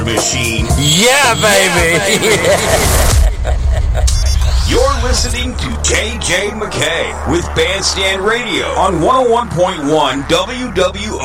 Machine. Yeah, baby. You're listening to JJ McKay with Bandstand Radio on 101.1 WW.